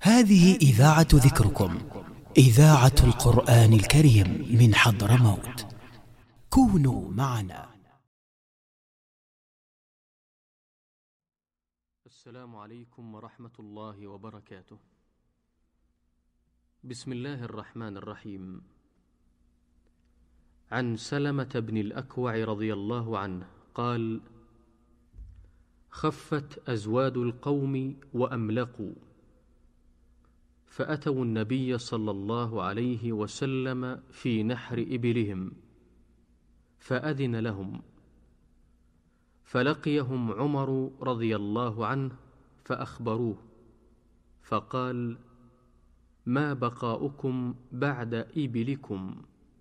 هذه إذاعة ذكركم، إذاعة القرآن الكريم من حضرموت. كونوا معنا. السلام عليكم ورحمة الله وبركاته. بسم الله الرحمن الرحيم. عن سلمة بن الأكوع رضي الله عنه قال: خفت أزواد القوم وأملقوا، فأتوا النبي صلى الله عليه وسلم في نحر إبلهم، فأذن لهم، فلقيهم عمر رضي الله عنه فأخبروه، فقال: ما بقاؤكم بعد إبلكم؟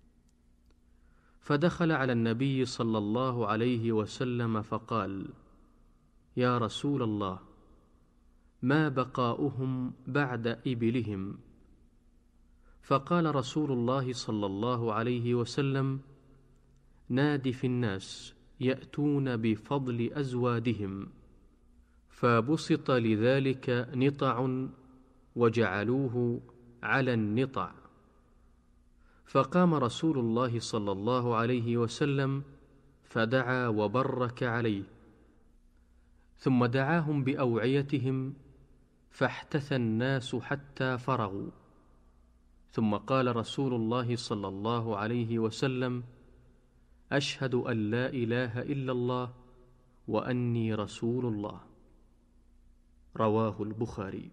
فدخل على النبي صلى الله عليه وسلم فقال: يا رسول الله، ما بقاؤهم بعد إبلهم؟ فقال رسول الله صلى الله عليه وسلم: ناد في الناس يأتون بفضل أزوادهم. فبسط لذلك نطع وجعلوه على النطع، فقام رسول الله صلى الله عليه وسلم فدعا وبرك عليه، ثم دعاهم بأوعيتهم، فاحتث الناس حتى فرغوا، ثم قال رسول الله صلى الله عليه وسلم: أشهد أن لا إله إلا الله وأني رسول الله. رواه البخاري.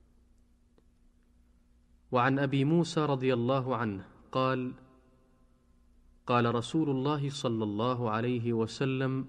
وعن أبي موسى رضي الله عنه قال: قال رسول الله صلى الله عليه وسلم: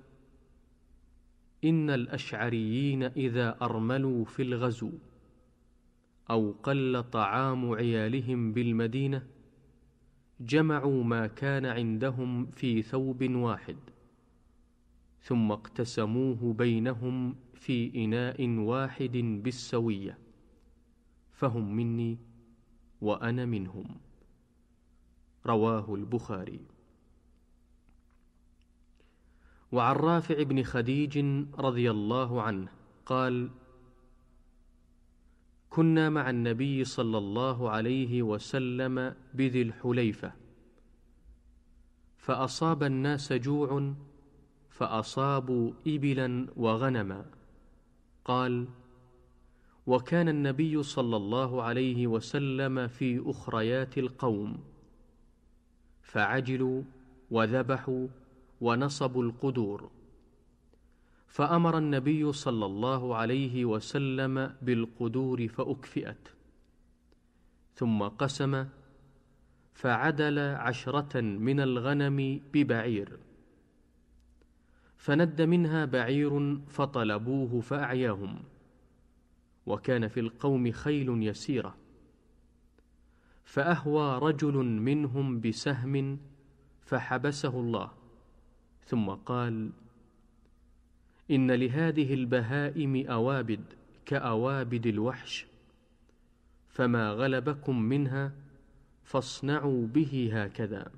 إن الأشعريين إذا أرملوا في الغزو أو قل طعام عيالهم بالمدينة جمعوا ما كان عندهم في ثوب واحد، ثم اقتسموه بينهم في إناء واحد بالسوية، فهم مني وأنا منهم. رواه البخاري. وعن رافع بن خديج رضي الله عنه قال: كنا مع النبي صلى الله عليه وسلم بذي الحليفة، فأصاب الناس جوع، فأصابوا إبلا وغنما. قال: وكان النبي صلى الله عليه وسلم في أخريات القوم، فعجلوا وذبحوا ونصبوا القدور، فأمر النبي صلى الله عليه وسلم بالقدور فأكفئت، ثم قسم، فعدل 10 من الغنم ببعير، فند منها بعير فطلبوه فأعياهم، وكان في القوم خيل يسيرة، فأهوى رجل منهم بسهم فحبسه الله، ثم قال: إن لهذه البهائم أوابد كأوابد الوحش، فما غلبكم منها فاصنعوا به هكذا.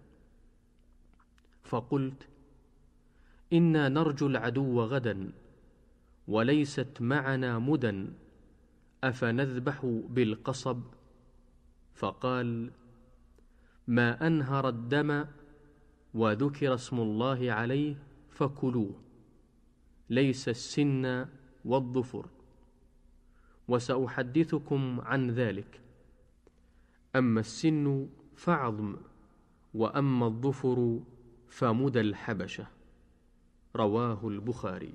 فقلت: إنا نرجو العدو غدا، وليست معنا مدى، أفنذبح بالقصب؟ فقال: ما أنهر الدم وذكر اسم الله عليه فكلوه، ليس السن والظفر، وسأحدثكم عن ذلك. أما السن فعظم، وأما الظفر فمدى الحبشة. رواه البخاري.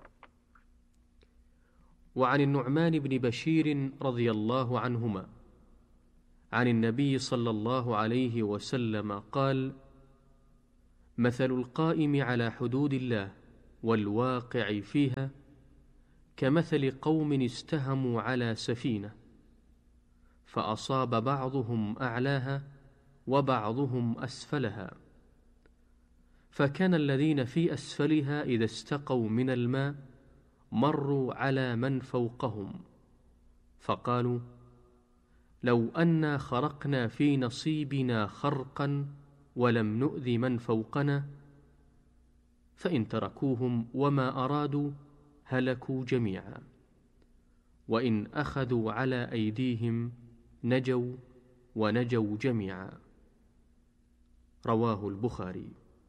وعن النعمان بن بشير رضي الله عنهما عن النبي صلى الله عليه وسلم قال: مثل القائم على حدود الله والواقع فيها كمثل قوم استهموا على سفينة، فأصاب بعضهم أعلاها وبعضهم أسفلها، فكان الذين في أسفلها إذا استقوا من الماء مروا على من فوقهم، فقالوا: لو أنا خرقنا في نصيبنا خرقا ولم نؤذ من فوقنا، فإن تركوهم وما أرادوا هلكوا جميعا. وإن أخذوا على أيديهم نجوا ونجوا جميعا. رواه البخاري.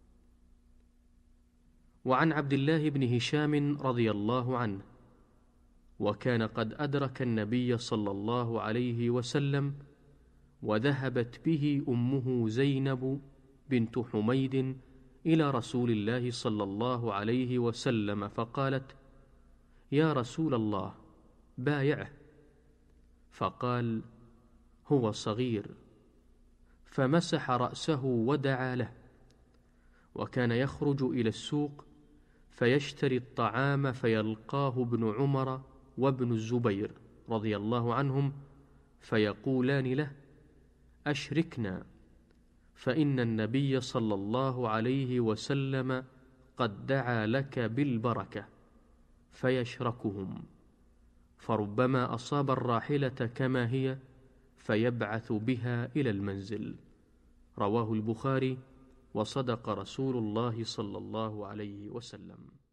وعن عبد الله بن هشام رضي الله عنه: وكان قد أدرك النبي صلى الله عليه وسلم، وذهبت به أمه زينب بنت حميد إلى رسول الله صلى الله عليه وسلم فقالت: يا رسول الله، بايعه. فقال: هو صغير. فمسح رأسه ودعا له. وكان يخرج إلى السوق فيشتري الطعام فيلقاه ابن عمر وابن الزبير رضي الله عنهم فيقولان له: أشركنا، فإن النبي صلى الله عليه وسلم قد دعا لك بالبركة. فيشركهم، فربما أصاب الراحلة كما هي فيبعث بها إلى المنزل. رواه البخاري. وصدق رسول الله صلى الله عليه وسلم.